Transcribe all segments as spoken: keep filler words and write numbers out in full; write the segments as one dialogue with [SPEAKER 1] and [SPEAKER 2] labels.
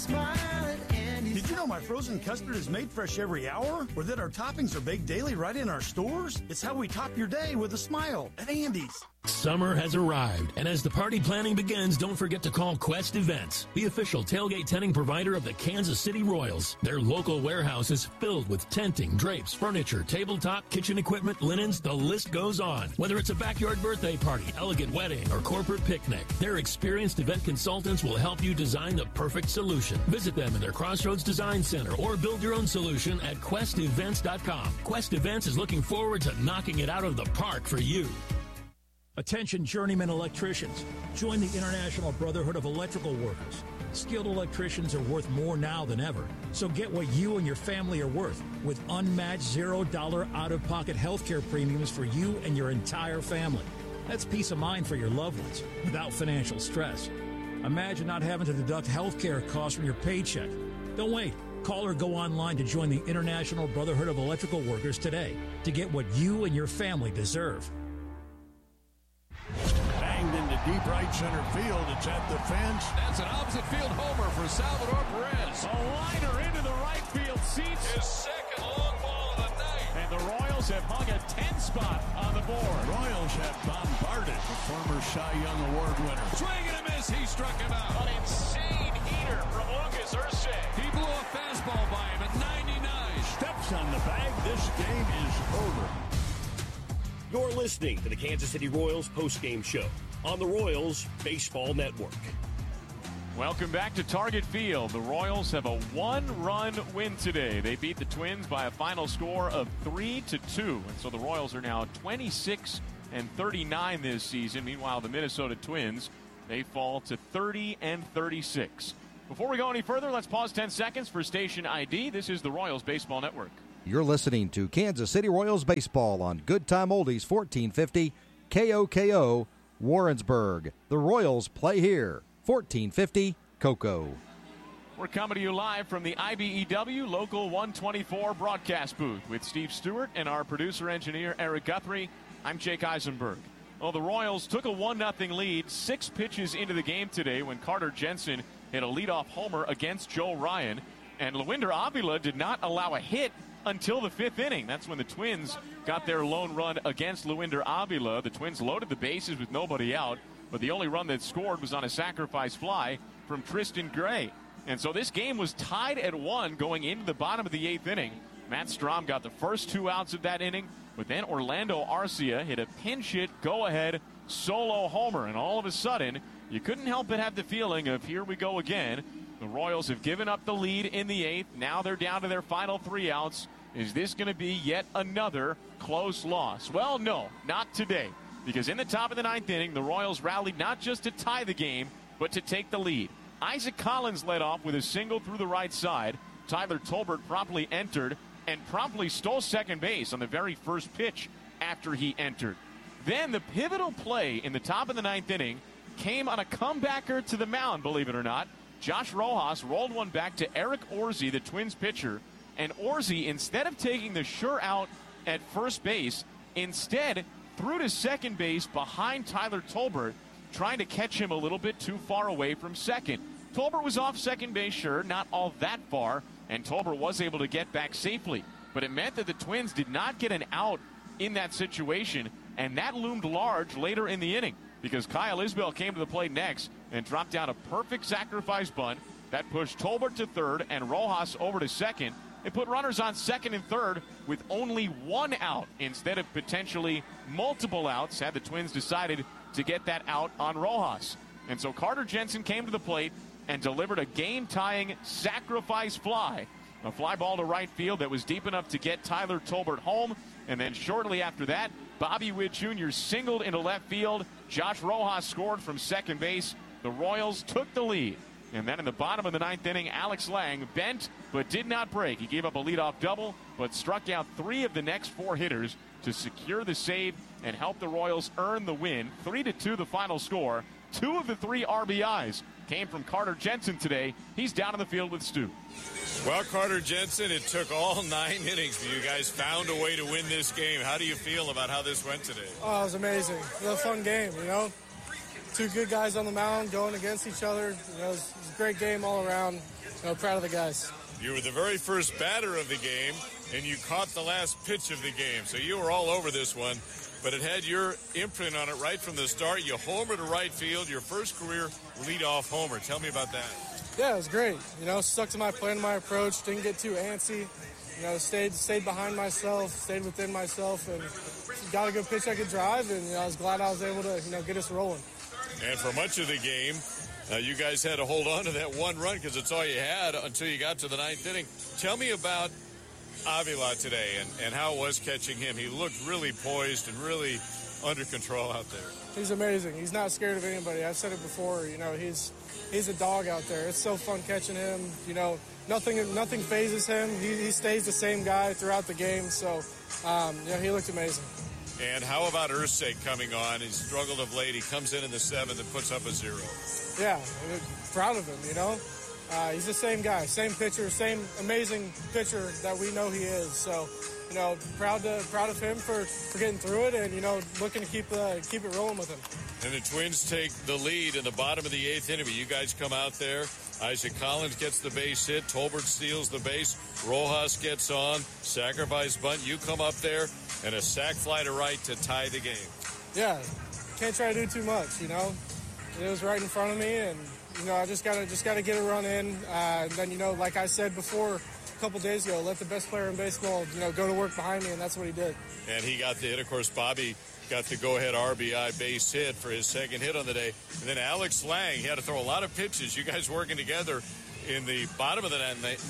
[SPEAKER 1] Did you know my frozen custard is made fresh every hour? Or that our toppings are baked daily right in our stores? It's how we top your day with a smile at Andy's.
[SPEAKER 2] Summer has arrived, and as the party planning begins, don't forget to call Quest Events, the official tailgate tenting provider of the Kansas City Royals. Their local warehouse is filled with tenting, drapes, furniture, tabletop, kitchen equipment, linens, the list goes on. Whether it's a backyard birthday party, elegant wedding, or corporate picnic, their experienced event consultants will help you design the perfect solution. Visit them in their Crossroads Design Center or build your own solution at quest events dot com. Quest Events is looking forward to knocking it out of the park for you.
[SPEAKER 3] Attention journeyman electricians. Join the International Brotherhood of Electrical Workers. Skilled electricians are worth more now than ever. So get what you and your family are worth with unmatched zero dollar out-of-pocket healthcare premiums for you and your entire family. That's peace of mind for your loved ones without financial stress. Imagine not having to deduct healthcare costs from your paycheck. Don't wait. Call or go online to join the International Brotherhood of Electrical Workers today to get what you and your family deserve.
[SPEAKER 4] Banged into deep right center field. It's at the fence.
[SPEAKER 5] That's an opposite field homer for Salvador Perez.
[SPEAKER 6] A liner into the right field seats.
[SPEAKER 5] His second long ball of the night.
[SPEAKER 6] And the Royals have hung a ten spot on the board.
[SPEAKER 4] Royals have bombarded the former Cy Young Award winner.
[SPEAKER 5] Swing and a miss. He struck him out.
[SPEAKER 6] An insane heater from Lucas Ursay.
[SPEAKER 5] He blew a fastball by him at ninety-nine.
[SPEAKER 4] Steps on the bag. This game is over.
[SPEAKER 7] You're listening to the Kansas City Royals postgame show on the Royals Baseball Network.
[SPEAKER 8] Welcome back to Target Field. The Royals have a one-run win today. They beat the Twins by a final score of three to two, and so the Royals are now twenty-six and thirty-nine this season. Meanwhile, the Minnesota Twins, they fall to thirty and thirty-six. Before we go any further, let's pause ten seconds for station I D. This is the Royals Baseball Network.
[SPEAKER 9] You're listening to Kansas City Royals Baseball on Good Time Oldies fourteen fifty K O K O Warrensburg. The Royals play here. fourteen fifty Cocoa.
[SPEAKER 8] We're coming to you live from the I B E W Local one twenty-four broadcast booth with Steve Stewart and our producer-engineer Eric Guthrie. I'm Jake Eisenberg. Well, the Royals took a one nothing lead six pitches into the game today when Carter Jensen hit a leadoff homer against Joe Ryan. And Lewinder Avila did not allow a hit until the fifth inning. That's when the Twins got their lone run against Lewinder Avila. The Twins loaded the bases with nobody out, but the only run that scored was on a sacrifice fly from Tristan Gray. And so this game was tied at one going into the bottom of the eighth inning. Matt Strahm got the first two outs of that inning, but then Orlando Arcia hit a pinch hit, go-ahead solo homer. And all of a sudden, you couldn't help but have the feeling of here we go again. The Royals have given up the lead in the eighth. Now they're down to their final three outs. Is this going to be yet another close loss? Well, no, not today. Because in the top of the ninth inning, the Royals rallied not just to tie the game, but to take the lead. Isaac Collins led off with a single through the right side. Tyler Tolbert promptly entered and promptly stole second base on the very first pitch after he entered. Then the pivotal play in the top of the ninth inning came on a comebacker to the mound, believe it or not. Josh Rojas rolled one back to Eric Orsi, the Twins pitcher, and Orsi, instead of taking the sure out at first base, instead threw to second base behind Tyler Tolbert, trying to catch him a little bit too far away from second. Tolbert was off second base, sure, not all that far, and Tolbert was able to get back safely. But it meant that the Twins did not get an out in that situation, and that loomed large later in the inning because Kyle Isbell came to the plate next and dropped down a perfect sacrifice bunt that pushed Tolbert to third and Rojas over to second. It put runners on second and third with only one out instead of potentially multiple outs had the Twins decided to get that out on Rojas. And so Carter Jensen came to the plate and delivered a game-tying sacrifice fly, a fly ball to right field that was deep enough to get Tyler Tolbert home. And then shortly after that, Bobby Witt Junior singled into left field. Josh Rojas scored from second base. The Royals took the lead. And then in the bottom of the ninth inning, Alex Lang bent but did not break. He gave up a leadoff double but struck out three of the next four hitters to secure the save and help the Royals earn the win. three to two the final score. Two of the three R B Is came from Carter Jensen today. He's down in the field with Stu.
[SPEAKER 10] Well, Carter Jensen, it took all nine innings, but you guys found a way to win this game. How do you feel about how this went today?
[SPEAKER 11] Oh, it was amazing. It was a fun game, you know. two good guys on the mound going against each other. You know, it was, it was a great game all around. You know, proud of the guys.
[SPEAKER 10] You were the very first batter of the game, and you caught the last pitch of the game. So you were all over this one, but it had your imprint on it right from the start. You homered to right field, your first career leadoff homer. Tell me about that.
[SPEAKER 11] Yeah, it was great. You know, stuck to my plan, my approach, didn't get too antsy. You know, stayed stayed behind myself, stayed within myself, and got a good pitch I could drive, and you know, I was glad I was able to, you know, get us rolling.
[SPEAKER 10] And for much of the game, uh, you guys had to hold on to that one run because it's all you had until you got to the ninth inning. Tell me about Avila today and, and how it was catching him. He looked really poised and really under control out there.
[SPEAKER 11] He's amazing. He's not scared of anybody. I've said it before. You know, he's he's a dog out there. It's so fun catching him. You know, nothing nothing phases him. He, he stays the same guy throughout the game. So, um, you know, he looked amazing.
[SPEAKER 10] And how about Irsay coming on? He's struggled of late. He comes in in the seventh and puts up a zero.
[SPEAKER 11] Yeah, I'm proud of him, you know. Uh, he's the same guy, same pitcher, same amazing pitcher that we know he is. So, you know, proud to proud of him for, for getting through it and, you know, looking to keep uh, keep it rolling with him.
[SPEAKER 10] And the Twins take the lead in the bottom of the eighth inning. You guys come out there. Isaac Collins gets the base hit. Tolbert steals the base. Rojas gets on. Sacrifice bunt. You come up there and a sac fly to right to tie the game.
[SPEAKER 11] Yeah, can't try to do too much, you know. It was right in front of me, and, you know, I just got to just gotta get a run in. Uh, and then, you know, like I said before a couple days ago, let the best player in baseball, you know, go to work behind me, and that's what he did.
[SPEAKER 10] And he got the hit. Of course, Bobby got the go-ahead R B I base hit for his second hit on the day. And then Alex Lang, he had to throw a lot of pitches. You guys working together in the bottom of the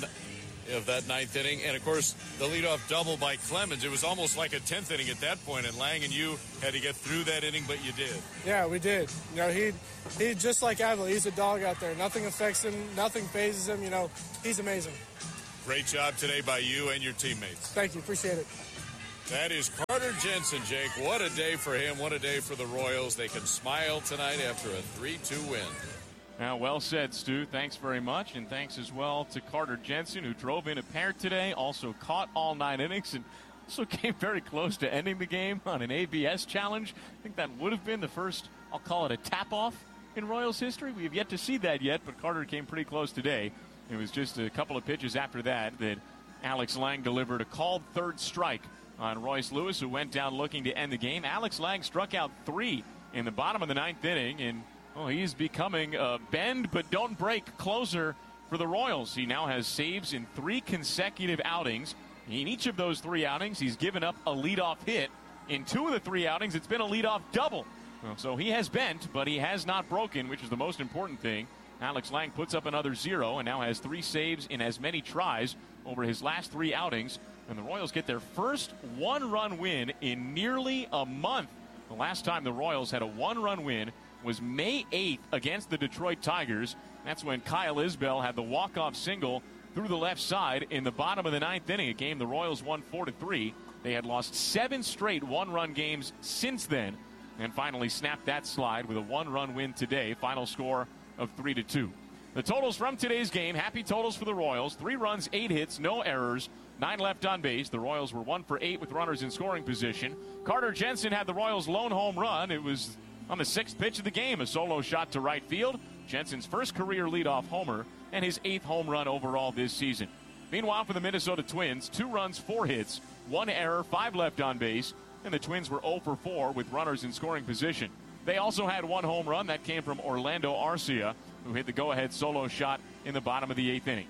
[SPEAKER 10] of that ninth inning. And, of course, the leadoff double by Clemens. It was almost like a tenth inning at that point, and Lang and you had to get through that inning, but you did.
[SPEAKER 11] Yeah, we did. You know, he, he just like Avila, he's a dog out there. Nothing affects him. Nothing phases him. You know, he's amazing.
[SPEAKER 10] Great job today by you and your teammates.
[SPEAKER 11] Thank you. Appreciate it.
[SPEAKER 10] That is Carter Jensen, Jake. What a day for him. What a day for the Royals. They can smile tonight after a three two win.
[SPEAKER 8] Now, well said, Stu. Thanks very much. And thanks as well to Carter Jensen, who drove in a pair today, also caught all nine innings, and also came very close to ending the game on an A B S challenge. I think that would have been the first, I'll call it a tap-off in Royals history. We have yet to see that yet, but Carter came pretty close today. It was just a couple of pitches after that that Alex Lang delivered a called third strike on Royce Lewis, who went down looking to end the game. Alex Lang struck out three in the bottom of the ninth inning, and well, he's becoming a bend but don't break closer for the Royals. He now has saves in three consecutive outings. In each of those three outings, he's given up a leadoff hit. In two of the three outings, it's been a leadoff double. Well, so he has bent, but he has not broken, which is the most important thing. Alex Lang puts up another zero and now has three saves in as many tries over his last three outings. And the Royals get their first one-run win in nearly a month. The last time the Royals had a one-run win was May eighth against the Detroit Tigers. That's when Kyle Isbell had the walk-off single through the left side in the bottom of the ninth inning, a game the Royals won four to three. They had lost seven straight one-run games since then and finally snapped that slide with a one-run win today. Final score of three to two. The totals from today's game, happy totals for the Royals. Three runs, eight hits, no errors, nine left on base. The Royals were one for eight with runners in scoring position. Carter Jensen had the Royals' lone home run. It was on the sixth pitch of the game, a solo shot to right field. Jensen's first career leadoff homer and his eighth home run overall this season. Meanwhile, for the Minnesota Twins, two runs, four hits, one error, five left on base, and the Twins were oh for four with runners in scoring position. They also had one home run. That came from Orlando Arcia, who hit the go-ahead solo shot in the bottom of the eighth inning.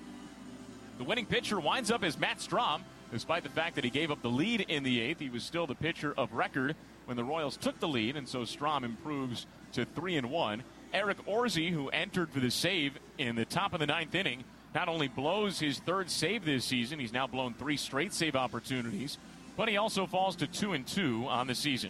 [SPEAKER 8] The winning pitcher winds up as Matt Strahm. Despite the fact that he gave up the lead in the eighth, he was still the pitcher of record when the Royals took the lead, and so Strahm improves to three and one. Eric Orsi, who entered for the save in the top of the ninth inning, not only blows his third save this season, he's now blown three straight save opportunities, but he also falls to two and two on the season.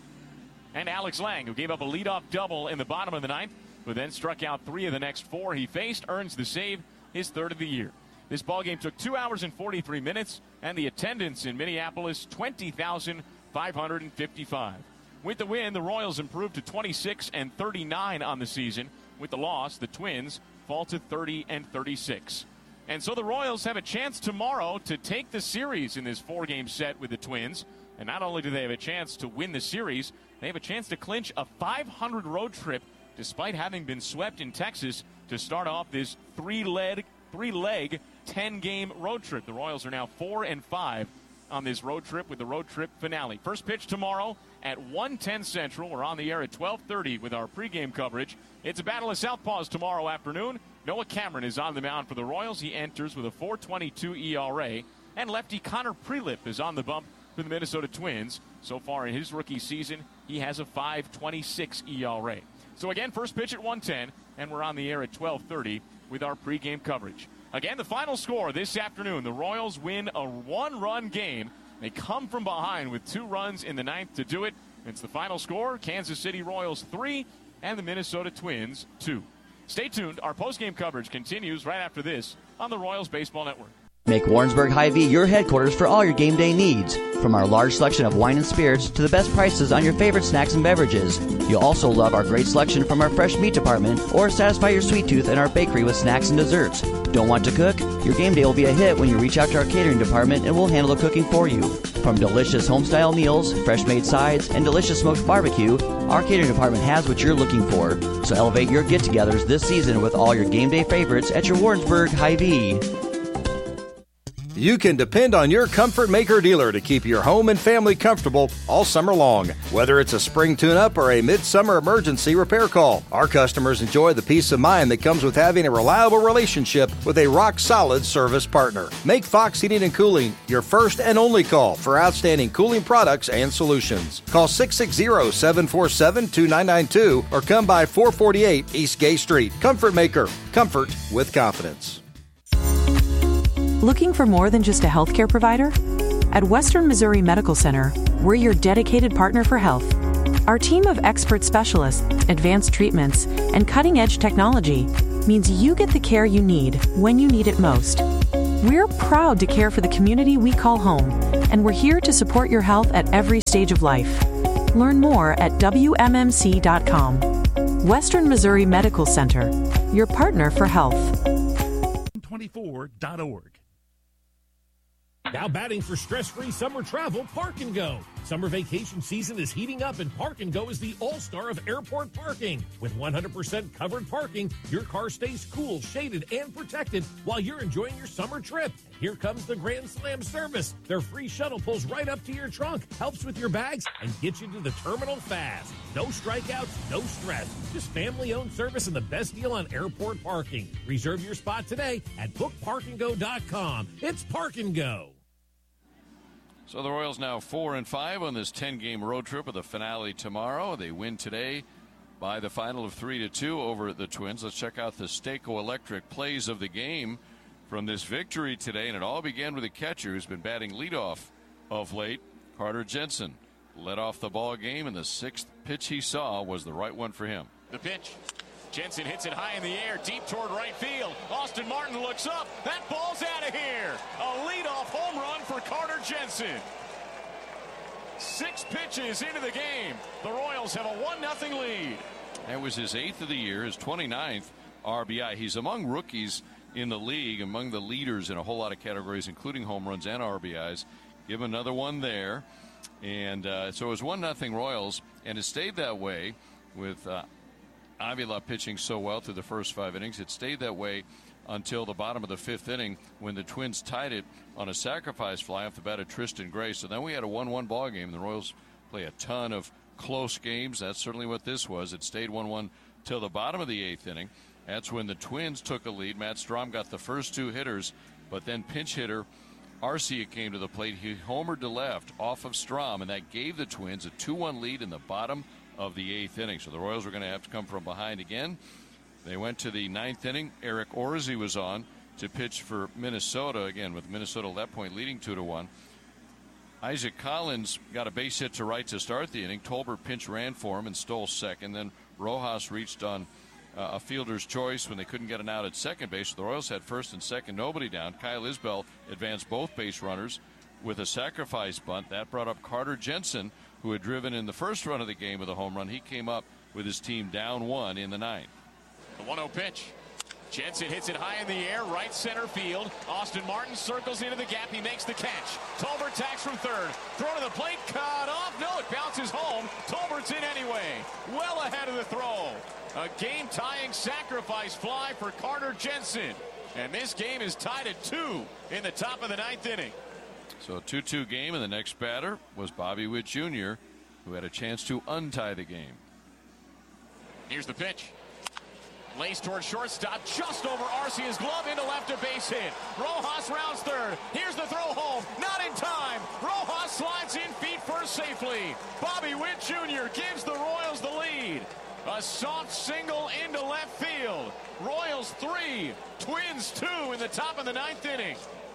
[SPEAKER 8] And Alex Lang, who gave up a leadoff double in the bottom of the ninth, but then struck out three of the next four he faced, earns the save, his third of the year. This ballgame took two hours and forty-three minutes, and the attendance in Minneapolis, twenty thousand five hundred fifty-five. With the win, the Royals improved to twenty-six and thirty-nine on the season. With the loss, the Twins fall to thirty and thirty-six. And so the Royals have a chance tomorrow to take the series in this four-game set with the Twins. And not only do they have a chance to win the series, they have a chance to clinch a five hundred road trip despite having been swept in Texas to start off this three-leg, three-leg ten-game road trip. The Royals are now four and five on this road trip with the road trip finale. First pitch tomorrow at one ten Central. We're on the air at twelve thirty with our pregame coverage. It's a battle of southpaws tomorrow afternoon. Noah Cameron is on the mound for the Royals. He enters with a four twenty-two E R A. And lefty Connor Prelip is on the bump for the Minnesota Twins. So far in his rookie season, he has a five twenty-six E R A. So again, first pitch at one ten, and we're on the air at twelve thirty with our pregame coverage. Again, the final score this afternoon, the Royals win a one-run game. They come from behind with two runs in the ninth to do it. It's the final score, Kansas City Royals three and the Minnesota Twins two. Stay tuned. Our postgame coverage continues right after this on the Royals Baseball Network.
[SPEAKER 12] Make Warrensburg Hy-Vee your headquarters for all your game day needs. From our large selection of wine and spirits to the best prices on your favorite snacks and beverages. You'll also love our great selection from our fresh meat department or satisfy your sweet tooth in our bakery with snacks and desserts. Don't want to cook? Your game day will be a hit when you reach out to our catering department and we'll handle the cooking for you. From delicious home-style meals, fresh-made sides, and delicious smoked barbecue, our catering department has what you're looking for. So elevate your get-togethers this season with all your game day favorites at your Warrensburg Hy-Vee.
[SPEAKER 9] You can depend on your Comfort Maker dealer to keep your home and family comfortable all summer long. Whether it's a spring tune-up or a midsummer emergency repair call, our customers enjoy the peace of mind that comes with having a reliable relationship with a rock-solid service partner. Make Fox Heating and Cooling your first and only call for outstanding cooling products and solutions. Call six six zero, seven four seven, two nine nine two or come by four forty-eight East Gay Street. Comfort Maker. Comfort with confidence.
[SPEAKER 13] Looking for more than just a healthcare provider? At Western Missouri Medical Center, we're your dedicated partner for health. Our team of expert specialists, advanced treatments, and cutting-edge technology means you get the care you need when you need it most. We're proud to care for the community we call home, and we're here to support your health at every stage of life. Learn more at W M M C dot com. Western Missouri Medical Center, your partner for health.
[SPEAKER 3] twenty-four dot org. Now batting for stress-free summer travel, Park and Go. Summer vacation season is heating up, and Park and Go is the all-star of airport parking. With one hundred percent covered parking, your car stays cool, shaded, and protected while you're enjoying your summer trip. And here comes the Grand Slam service. Their free shuttle pulls right up to your trunk, helps with your bags, and gets you to the terminal fast. No strikeouts, no stress. Just family-owned service and the best deal on airport parking. Reserve your spot today at book park and go dot com. It's Park and Go.
[SPEAKER 4] So the Royals now four and five on this ten-game road trip with a finale tomorrow. They win today by the final of three to two over the Twins. Let's check out the Stako Electric plays of the game from this victory today, and it all began with a catcher who's been batting leadoff of late, Carter Jensen. Led off the ball game, and the sixth pitch he saw was the right one for him.
[SPEAKER 5] The pitch. Jensen hits it high in the air, deep toward right field. Austin Martin looks up. That ball's out of here. A leadoff home run for Carter Jensen. Six pitches into the game. The Royals have a one nothing lead.
[SPEAKER 4] That was his eighth of the year, his twenty-ninth R B I. He's among rookies in the league, among the leaders in a whole lot of categories, including home runs and R B Is. Give him another one there. And uh, so it was one nothing Royals, and it stayed that way with uh, Avila pitching so well through the first five innings. It stayed that way until the bottom of the fifth inning when the Twins tied it on a sacrifice fly off the bat of Tristan Gray. So then we had a one one ball game. The Royals play a ton of close games. That's certainly what this was. It stayed one one till the bottom of the eighth inning. That's when the Twins took a lead. Matt Strom got the first two hitters, but then pinch hitter Arcia came to the plate. He homered to left off of Strom, and that gave the Twins a two one lead in the bottom of the eighth inning. So the Royals were going to have to come from behind again. They went to the ninth inning. Eric Orzi was on to pitch for Minnesota, again with Minnesota at that point leading two to one. Isaac Collins got a base hit to right to start the inning. Tolbert pinch ran for him and stole second. Then Rojas reached on uh, a fielder's choice when they couldn't get an out at second base. So the Royals had first and second, nobody down. Kyle Isbell advanced both base runners with a sacrifice bunt. That brought up Carter Jensen, who had driven in the first run of the game with a home run. He came up with his team down one in the ninth.
[SPEAKER 5] The one oh pitch. Jensen hits it high in the air, right center field. Austin Martin circles into the gap. He makes the catch. Tolbert tacks from third. Throw to the plate, cut off. No, it bounces home. Tolbert's in anyway. Well ahead of the throw. A game-tying sacrifice fly for Carter Jensen. And this game is tied at two in the top of the ninth inning.
[SPEAKER 4] So a two two game, and the next batter was Bobby Witt Junior, who had a chance to untie the game.
[SPEAKER 5] Here's the pitch. Lays towards shortstop, just over Arcia's glove, into left, a base hit. Rojas rounds third. Here's the throw home. Not in time. Rojas slides in feet first safely. Bobby Witt Junior gives the Royals the lead. A soft single into left field. Royals three, Twins two in the top of the ninth inning.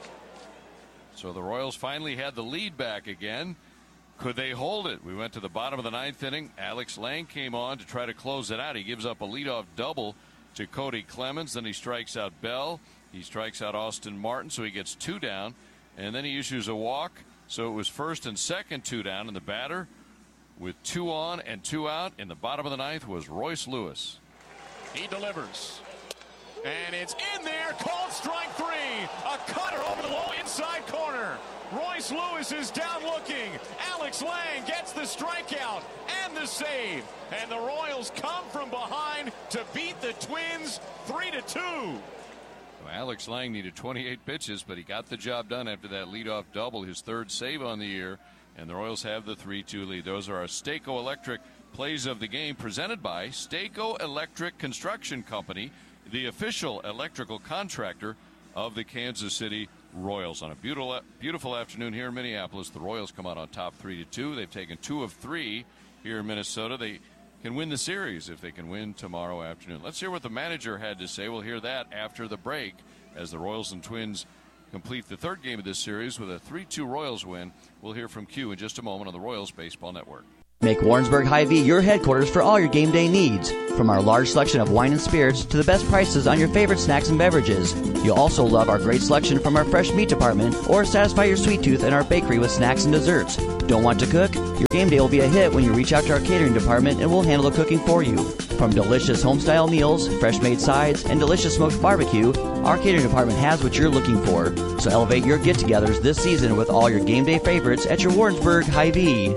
[SPEAKER 4] So the Royals finally had the lead back again. Could they hold it? We went to the bottom of the ninth inning. Alex Lang came on to try to close it out. He gives up a leadoff double to Cody Clemens. Then he strikes out Bell. He strikes out Austin Martin, so he gets two down. And then he issues a walk. So it was first and second, two down. And the batter with two on and two out in the bottom of the ninth was Royce Lewis.
[SPEAKER 5] He delivers. And it's in there, called strike three. A cutter over the low inside corner. Royce Lewis is down looking. Alex Lang gets the strikeout and the save. And the Royals come from behind to beat the Twins three to two.
[SPEAKER 4] Well, Alex Lang needed twenty-eight pitches, but he got the job done after that leadoff double, his third save on the year. And the Royals have the three two lead. Those are our Stayco Electric plays of the game, presented by Stayco Electric Construction Company, the official electrical contractor of the Kansas City Royals. On a beautiful beautiful afternoon here in Minneapolis, the Royals come out on top three to two. They've taken two of three here in Minnesota. They can win the series if they can win tomorrow afternoon. Let's hear what the manager had to say. We'll hear that after the break as the Royals and Twins complete the third game of this series with a three two Royals win. We'll hear from Q in just a moment on the Royals Baseball Network.
[SPEAKER 12] Make Warrensburg Hy-Vee your headquarters for all your game day needs. From our large selection of wine and spirits to the best prices on your favorite snacks and beverages. You'll also love our great selection from our fresh meat department, or satisfy your sweet tooth in our bakery with snacks and desserts. Don't want to cook? Your game day will be a hit when you reach out to our catering department and we'll handle the cooking for you. From delicious home-style meals, fresh-made sides, and delicious smoked barbecue, our catering department has what you're looking for. So elevate your get-togethers this season with all your game day favorites at your Warrensburg Hy-Vee.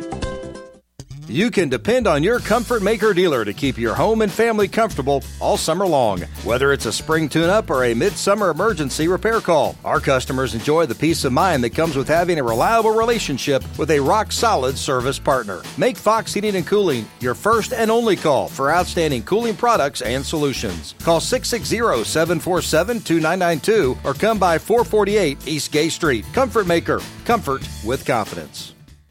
[SPEAKER 9] You can depend on your Comfort Maker dealer to keep your home and family comfortable all summer long. Whether it's a spring tune-up or a midsummer emergency repair call, our customers enjoy the peace of mind that comes with having a reliable relationship with a rock-solid service partner. Make Fox Heating and Cooling your first and only call for outstanding cooling products and solutions. Call six six zero, seven four seven, two nine nine two or come by four forty-eight East Gay Street. Comfort Maker. Comfort with confidence.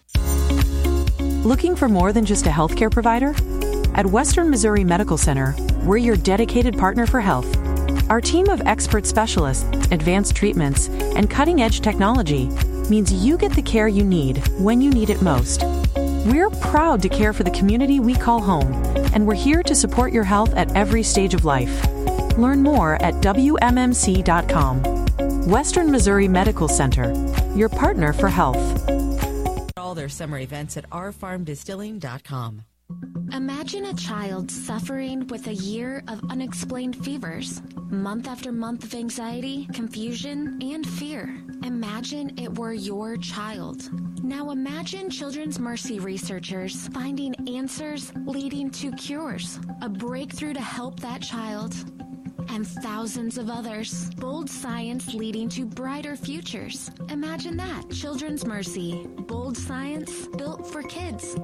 [SPEAKER 13] Looking for more than just a healthcare provider? At Western Missouri Medical Center, we're your dedicated partner for health. Our team of expert specialists, advanced treatments, and cutting-edge technology means you get the care you need when you need it most. We're proud to care for the community we call home, and we're here to support your health at every stage of life. Learn more at W M M C dot com. Western Missouri Medical Center, your partner for health.
[SPEAKER 14] All their summer events at our farm distilling dot com.
[SPEAKER 15] Imagine a child suffering with a year of unexplained fevers, month after month of anxiety, confusion, and fear. Imagine it were your child. Now imagine Children's Mercy researchers finding answers leading to cures, a breakthrough to help that child. And thousands of others. Bold science leading to brighter futures. Imagine that. Children's Mercy. Bold science built for kids.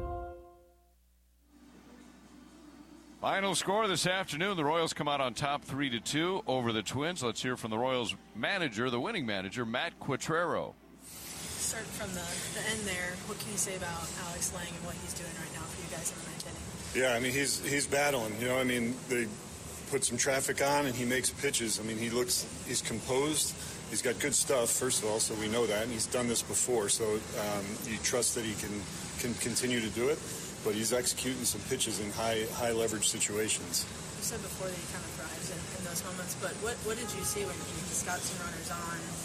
[SPEAKER 4] Final score this afternoon, the Royals come out on top three to two over the Twins. Let's hear from the Royals manager, the winning manager, Matt Quatrero.
[SPEAKER 16] Start from the, the end there. What can you say about Alex Lang and what he's doing right now for you guys in the ninth inning?
[SPEAKER 17] Yeah, I mean, he's he's battling. You know, I mean, they put some traffic on and he makes pitches. I mean, he looks, he's composed. He's got good stuff, first of all, so we know that, and he's done this before, so um, you trust that he can can continue to do it. But he's executing some pitches in high high leverage situations.
[SPEAKER 16] You said before that he kind of thrives in, in those moments, but what, what did you see when he just got some runners on?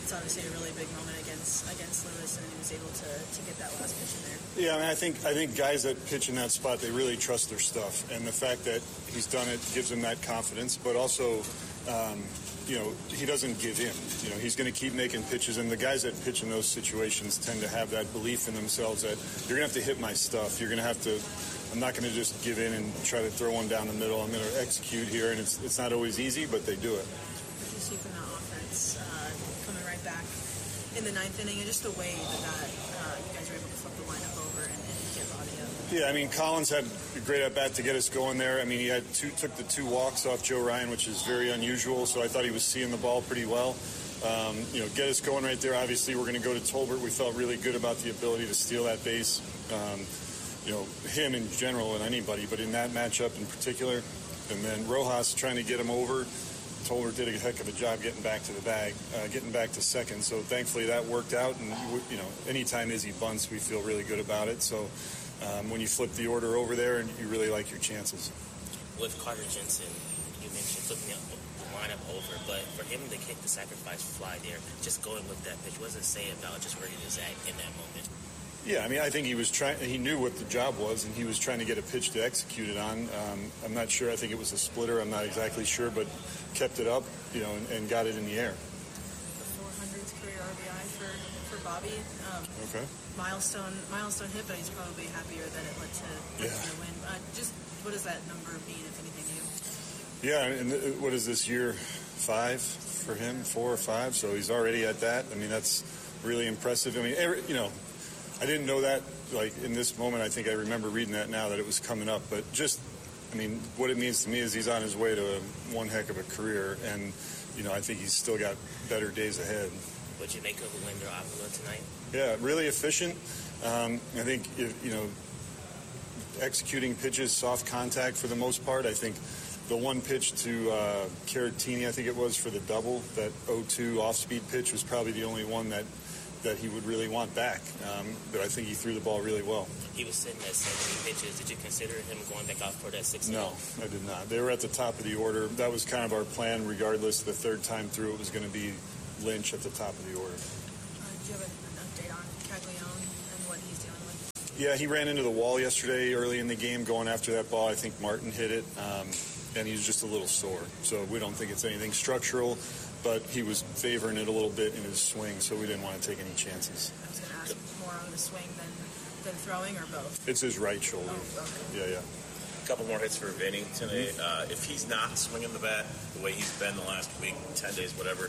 [SPEAKER 16] it's obviously a really big moment against against Lewis, and he was able to, to get that last pitch in there.
[SPEAKER 17] Yeah, I mean, I think I think guys that pitch in that spot, they really trust their stuff, and the fact that he's done it gives him that confidence. But also, um, you know, he doesn't give in. You know, he's going to keep making pitches, and the guys that pitch in those situations tend to have that belief in themselves that you're going to have to hit my stuff. You're going to have to. I'm not going to just give in and try to throw one down the middle. I'm going to execute here, and it's it's not always easy, but they do it.
[SPEAKER 16] What do you see from that offense uh, coming right back in the ninth inning, and just the way that, that uh, you guys were able to flip the lineup over and, and get Bobby up?
[SPEAKER 17] Yeah, I mean, Collins had a great at-bat to get us going there. I mean, he had two, took the two walks off Joe Ryan, which is very unusual, so I thought he was seeing the ball pretty well. Um, you know, get us going right there. Obviously, we're going to go to Tolbert. We felt really good about the ability to steal that base. Um, you know, him in general and anybody, but in that matchup in particular. And then Rojas trying to get him over. Tolbert did a heck of a job getting back to the bag, uh, getting back to second. So thankfully that worked out. And, you know, anytime Izzy bunts, we feel really good about it. So um, when you flip the order over there, and you really like your chances.
[SPEAKER 18] With Carter Jensen, you mentioned flipping the lineup over, but for him to kick the sacrifice fly there, just going with that pitch, what does it say about just where he was at in that moment?
[SPEAKER 17] Yeah, I mean, I think he was trying. He knew what the job was, and he was trying to get a pitch to execute it on. Um, I'm not sure. I think it was a splitter. I'm not exactly sure, but kept it up, you know, and, and got it in the air.
[SPEAKER 16] The four hundredth career R B I for for Bobby. Um,
[SPEAKER 17] okay.
[SPEAKER 16] Milestone, milestone hit, but he's probably happier that it led to, led
[SPEAKER 17] yeah.
[SPEAKER 16] to the win. Uh, just what does that number mean, if anything, to you?
[SPEAKER 17] Yeah, and th- what is this year? Five for him, four or five. So he's already at that. I mean, that's really impressive. I mean, every, you know. I didn't know that, like, in this moment. I think I remember reading that now, that it was coming up. But just, I mean, what it means to me is he's on his way to a, one heck of a career. And, you know, I think he's still got better days ahead.
[SPEAKER 18] What you make of Winder Avila tonight?
[SPEAKER 17] Yeah, really efficient. Um, I think, if, you know, executing pitches, soft contact for the most part. I think the one pitch to uh, Caratini, I think it was, for the double, that oh two off-speed pitch was probably the only one that that he would really want back. Um, but I think he threw the ball really well.
[SPEAKER 18] He was sitting at seventy pitches. Did you consider him going back out for that six?
[SPEAKER 17] No, I did not. They were at the top of the order. That was kind of our plan, regardless. The third time through, it was going to be Lynch at the top of the order.
[SPEAKER 16] Uh, do you have an update on Caglione and what he's dealing with?
[SPEAKER 17] Yeah, he ran into the wall yesterday early in the game going after that ball. I think Martin hit it, um, and he was just a little sore. So we don't think it's anything structural. But he was favoring it a little bit in his swing, so we didn't want to take any chances.
[SPEAKER 16] I was going to ask more on the swing than, than throwing, or both?
[SPEAKER 17] It's his right shoulder.
[SPEAKER 16] Oh, okay.
[SPEAKER 17] Yeah, yeah.
[SPEAKER 19] A couple more hits for Vinny today. Uh, if he's not swinging the bat the way he's been the last week, ten days, whatever,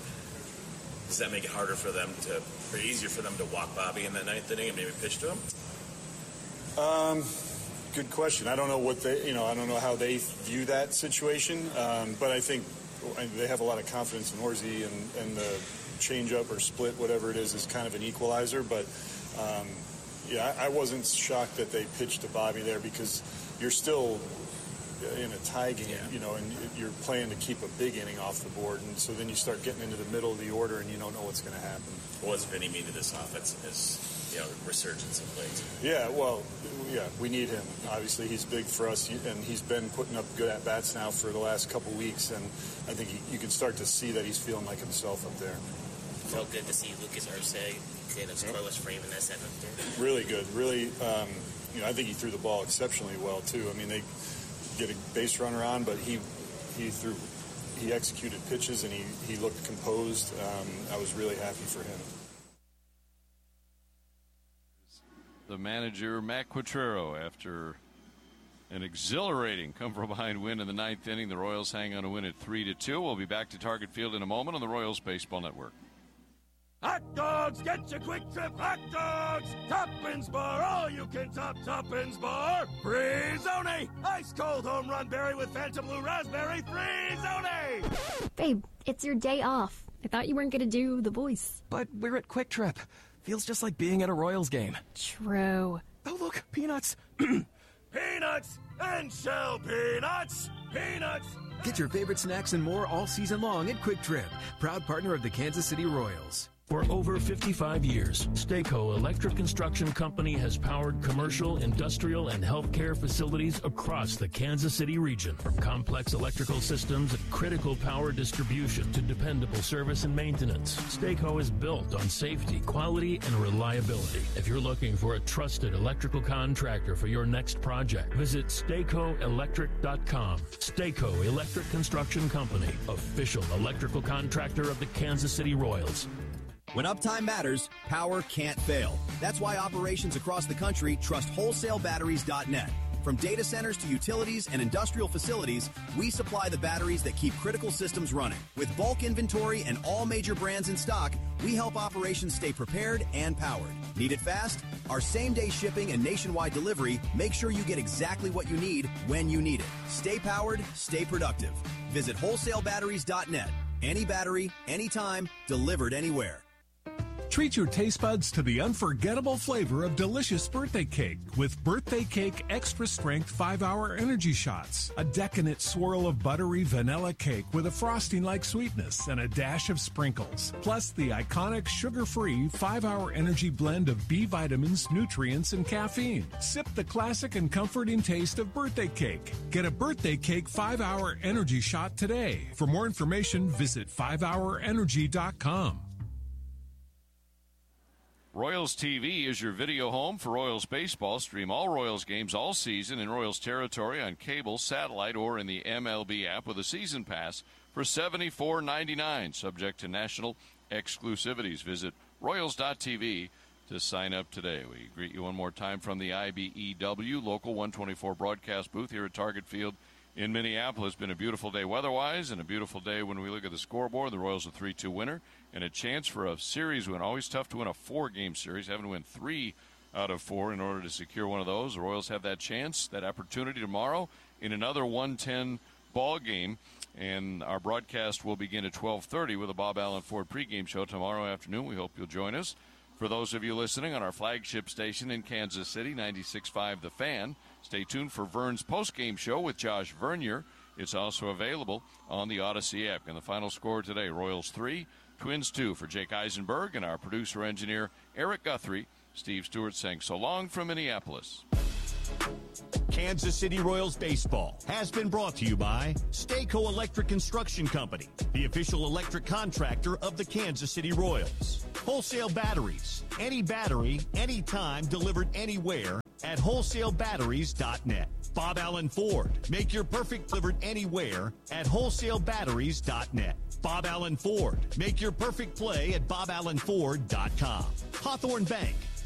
[SPEAKER 19] does that make it harder for them to, or easier for them to walk Bobby in that ninth inning and maybe pitch to him?
[SPEAKER 17] Um, good question. I don't know what they, you know, I don't know how they view that situation, um, but I think they have a lot of confidence in Horsey, and, and the change-up or split, whatever it is, is kind of an equalizer. But, um, yeah, I, I wasn't shocked that they pitched to Bobby there, because you're still in a tie game, yeah. you know, and you're playing to keep a big inning off the board. And so then you start getting into the middle of the order, and you don't know what's going to happen.
[SPEAKER 19] What does Vinny mean to this offense in his, you know, resurgence of late?
[SPEAKER 17] Yeah, well, yeah, we need him. Obviously, he's big for us, and he's been putting up good at-bats now for the last couple weeks, and I think he, you can start to see that he's feeling like himself up there.
[SPEAKER 18] Felt good to see Lucas Ursay get a scoreless frame in that seventh there.
[SPEAKER 17] Really good. Really, um, you know, I think he threw the ball exceptionally well, too. I mean, they get a base runner on, but he he threw, he executed pitches, and he, he looked composed. Um, I was really happy for him.
[SPEAKER 4] The manager, Matt Quatrero, after an exhilarating come-from-behind win in the ninth inning. The Royals hang on to win at three to two. We'll be back to Target Field in a moment on the Royals Baseball Network.
[SPEAKER 20] Hot dogs, get your Quick Trip hot dogs! Toppins Bar, all you can top Toppins Bar! Free-zone! Ice-cold home run berry with Phantom Blue Raspberry, Free-zone!
[SPEAKER 21] Babe, it's your day off. I thought you weren't going to do The Voice.
[SPEAKER 22] But we're at Quick Trip. Feels just like being at a Royals game.
[SPEAKER 21] True.
[SPEAKER 22] Oh, look, peanuts.
[SPEAKER 20] Peanuts and shell peanuts! Peanuts!
[SPEAKER 22] Get your favorite snacks and more all season long at Quick Trip, proud partner of the Kansas City Royals.
[SPEAKER 3] For over fifty-five years, Stayco Electric Construction Company has powered commercial, industrial, and healthcare facilities across the Kansas City region. From complex electrical systems and critical power distribution to dependable service and maintenance, Stayco is built on safety, quality, and reliability. If you're looking for a trusted electrical contractor for your next project, visit Stayco Electric dot com. Stayco Electric Construction Company, official electrical contractor of the Kansas City Royals.
[SPEAKER 1] When uptime matters, power can't fail. That's why operations across the country trust wholesale batteries dot net. From data centers to utilities and industrial facilities, we supply the batteries that keep critical systems running. With bulk inventory and all major brands in stock, we help operations stay prepared and powered. Need it fast? Our same-day shipping and nationwide delivery make sure you get exactly what you need when you need it. Stay powered, stay productive. Visit wholesale batteries dot net. Any battery, anytime, delivered anywhere.
[SPEAKER 2] Treat your taste buds to the unforgettable flavor of delicious birthday cake with Birthday Cake Extra Strength five hour Energy Shots. A decadent swirl of buttery vanilla cake with a frosting-like sweetness and a dash of sprinkles. Plus the iconic sugar-free five hour energy blend of B vitamins, nutrients, and caffeine. Sip the classic and comforting taste of birthday cake. Get a Birthday Cake five hour Energy Shot today. For more information, visit five hour energy dot com.
[SPEAKER 4] Royals T V is your video home for Royals baseball. Stream all Royals games all season in Royals territory on cable, satellite, or in the M L B app with a season pass for seventy-four ninety-nine, subject to national exclusivities. Visit royals dot t v to sign up today. We greet you one more time from the I B E W Local one twenty-four broadcast booth here at Target Field in Minneapolis. Been a beautiful day weather-wise and a beautiful day when we look at the scoreboard. The Royals a three two winner and a chance for a series win. Always tough to win a four-game series. Having to win three out of four in order to secure one of those. The Royals have that chance, that opportunity tomorrow in another one ten ball game. And our broadcast will begin at twelve thirty with a Bob Allen Ford pregame show tomorrow afternoon. We hope you'll join us. For those of you listening on our flagship station in Kansas City, ninety-six point five The Fan, stay tuned for Vern's postgame show with Josh Vernier. It's also available on the Odyssey app. And the final score today, Royals three, Twins two. For Jake Eisenberg and our producer-engineer, Eric Guthrie, Steve Stewart saying so long from Minneapolis.
[SPEAKER 23] Kansas City Royals baseball has been brought to you by Stayco Electric Construction Company, the official electric contractor of the Kansas City Royals. Wholesale batteries, any battery, anytime, delivered anywhere at wholesale batteries dot net. Bob Allen Ford, make your perfect delivered anywhere at wholesale batteries dot net. Bob Allen Ford, make your perfect play at bob allen ford dot com. Hawthorne Bank,